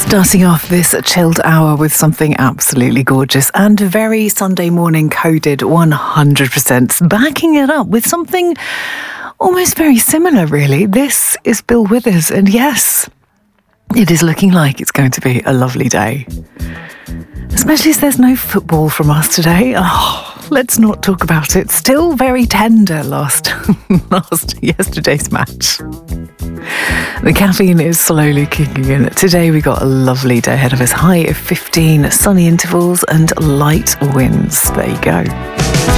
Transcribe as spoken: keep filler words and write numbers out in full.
Starting off this chilled hour with something absolutely gorgeous and very Sunday morning coded one hundred percent. Backing it up with something almost very similar, really. This is Bill Withers, and yes, it is looking like it's going to be a lovely day. Especially as there's no football from us today. Oh, let's not talk about it. Still very tender last, last yesterday's match. The caffeine is slowly kicking in. Today we got a lovely day ahead of us. High of fifteen, sunny intervals and light winds. There you go.